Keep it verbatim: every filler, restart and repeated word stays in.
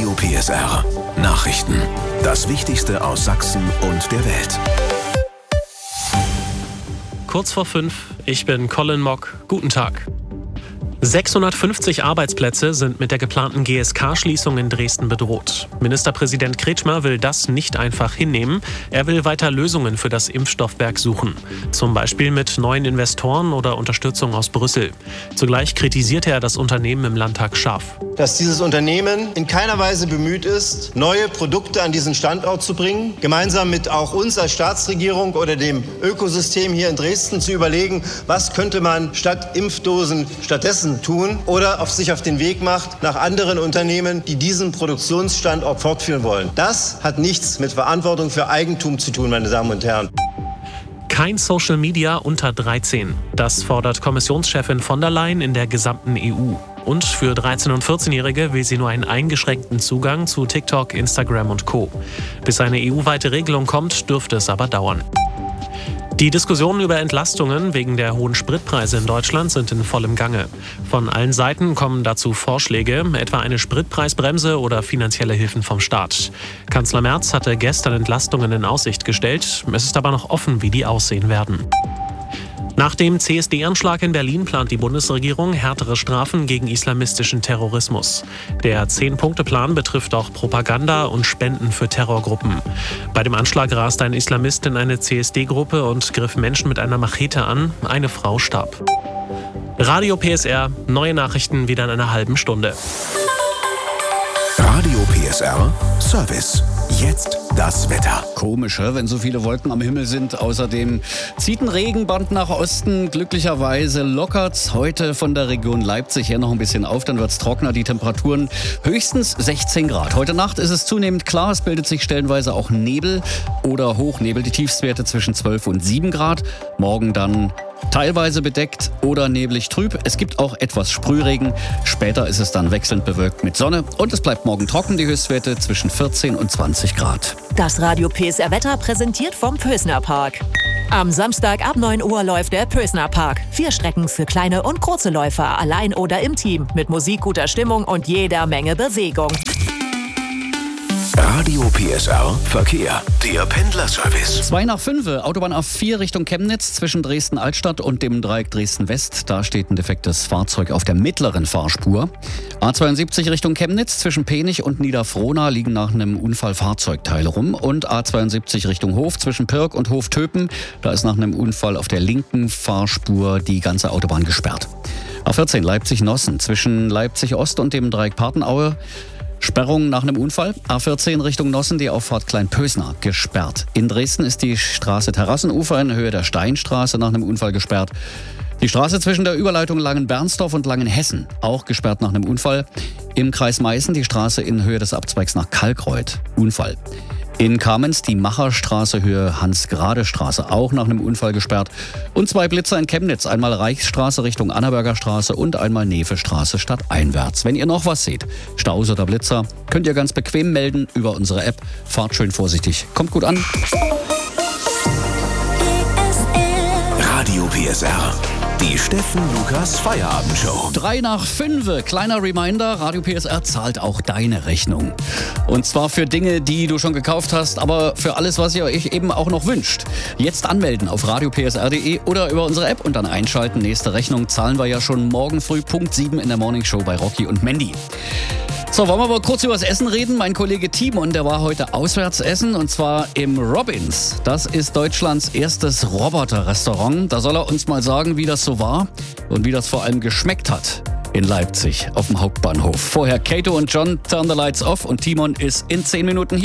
Radio P S R. Nachrichten. Das Wichtigste aus Sachsen und der Welt. Kurz vor fünf, ich bin Colin Mock. Guten Tag. sechshundertfünfzig Arbeitsplätze sind mit der geplanten G S K-Schließung in Dresden bedroht. Ministerpräsident Kretschmer will das nicht einfach hinnehmen. Er will weiter Lösungen für das Impfstoffwerk suchen. Zum Beispiel mit neuen Investoren oder Unterstützung aus Brüssel. Zugleich kritisierte er das Unternehmen im Landtag scharf. Dass dieses Unternehmen in keiner Weise bemüht ist, neue Produkte an diesen Standort zu bringen, gemeinsam mit auch uns als Staatsregierung oder dem Ökosystem hier in Dresden zu überlegen, was könnte man statt Impfdosen stattdessen tun oder auf sich auf den Weg macht nach anderen Unternehmen, die diesen Produktionsstandort fortführen wollen. Das hat nichts mit Verantwortung für Eigentum zu tun, meine Damen und Herren. Kein Social Media unter dreizehn. Das fordert Kommissionschefin von der Leyen in der gesamten E U. Und für dreizehn- und vierzehnjährige will sie nur einen eingeschränkten Zugang zu TikTok, Instagram und Co. Bis eine E U-weite Regelung kommt, dürfte es aber dauern. Die Diskussionen über Entlastungen wegen der hohen Spritpreise in Deutschland sind in vollem Gange. Von allen Seiten kommen dazu Vorschläge, etwa eine Spritpreisbremse oder finanzielle Hilfen vom Staat. Kanzler Merz hatte gestern Entlastungen in Aussicht gestellt. Es ist aber noch offen, wie die aussehen werden. Nach dem C S D-Anschlag in Berlin plant die Bundesregierung härtere Strafen gegen islamistischen Terrorismus. Der Zehn-Punkte-Plan betrifft auch Propaganda und Spenden für Terrorgruppen. Bei dem Anschlag raste ein Islamist in eine C S D-Gruppe und griff Menschen mit einer Machete an. Eine Frau starb. Radio P S R, neue Nachrichten wieder in einer halben Stunde. Radio P S R Service. Jetzt das Wetter. Komisch, wenn so viele Wolken am Himmel sind. Außerdem zieht ein Regenband nach Osten. Glücklicherweise lockert's heute von der Region Leipzig her noch ein bisschen auf. Dann wird's trockener. Die Temperaturen höchstens sechzehn Grad. Heute Nacht ist es zunehmend klar. Es bildet sich stellenweise auch Nebel oder Hochnebel. Die Tiefstwerte zwischen zwölf und sieben Grad. Morgen dann teilweise bedeckt oder neblig trüb. Es gibt auch etwas Sprühregen. Später ist es dann wechselnd bewölkt mit Sonne. Und es bleibt morgen trocken. Die Höchstwerte zwischen vierzehn und zwanzig Grad. Das Radio P S R Wetter präsentiert vom Pösner Park. Am Samstag ab neun Uhr läuft der Pösner Park. Vier Strecken für kleine und große Läufer, allein oder im Team. Mit Musik, guter Stimmung und jeder Menge Bewegung. Radio P S R Verkehr. Der Pendlerservice. Zwei nach fünf, Autobahn A vier Richtung Chemnitz zwischen Dresden-Altstadt und dem Dreieck Dresden-West. Da steht ein defektes Fahrzeug auf der mittleren Fahrspur. A zweiundsiebzig Richtung Chemnitz zwischen Penich und Niederfrohna liegen nach einem Unfall Fahrzeugteile rum. Und A zweiundsiebzig Richtung Hof zwischen Pirk und Hof-Töpen. Da ist nach einem Unfall auf der linken Fahrspur die ganze Autobahn gesperrt. A vierzehn Leipzig-Nossen zwischen Leipzig-Ost und dem Dreieck Partenaue. Sperrung nach einem Unfall. A vierzehn Richtung Nossen, die Auffahrt Kleinpösner gesperrt. In Dresden ist die Straße Terrassenufer in Höhe der Steinstraße nach einem Unfall gesperrt. Die Straße zwischen der Überleitung Langenbernsdorf und Langenhessen auch gesperrt nach einem Unfall. Im Kreis Meißen die Straße in Höhe des Abzweigs nach Kalkreuth. Unfall. In Kamenz die Macherstraße Höhe Hans-Grade-Straße auch nach einem Unfall gesperrt. Und zwei Blitzer in Chemnitz, einmal Reichsstraße Richtung Annaberger Straße und einmal Nevestraße stadteinwärts. Wenn ihr noch was seht, Staus oder Blitzer, könnt ihr ganz bequem melden über unsere App. Fahrt schön vorsichtig, kommt gut an. Radio P S R. Die Steffen Lukas Feierabendshow. Drei nach fünf. Kleiner Reminder, Radio P S R zahlt auch deine Rechnung. Und zwar für Dinge, die du schon gekauft hast, aber für alles, was ihr euch eben auch noch wünscht. Jetzt anmelden auf radio p s r punkt d e oder über unsere App und dann einschalten. Nächste Rechnung zahlen wir ja schon morgen früh Punkt sieben in der Morningshow bei Rocky und Mandy. So, wollen wir aber kurz über das Essen reden. Mein Kollege Timon, der war heute auswärts essen und zwar im Robins. Das ist Deutschlands erstes Roboter-Restaurant. Da soll er uns mal sagen, wie das so war und wie das vor allem geschmeckt hat in Leipzig auf dem Hauptbahnhof. Vorher Kato und John, Turn the Lights Off und Timon ist in zehn Minuten hier.